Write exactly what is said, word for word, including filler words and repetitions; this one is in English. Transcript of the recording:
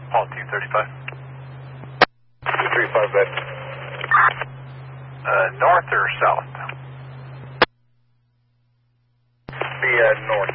Paul two thirty-five. two thirty-five, bed. Uh, north or south? Be uh, north.